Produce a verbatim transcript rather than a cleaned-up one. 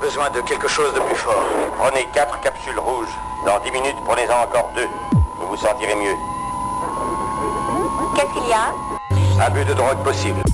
besoin de quelque chose de plus fort. Prenez quatre capsules rouges. Dans dix minutes, prenez-en encore deux. Vous vous sentirez mieux. Qu'est-ce qu'il y a? Abus de drogue possible.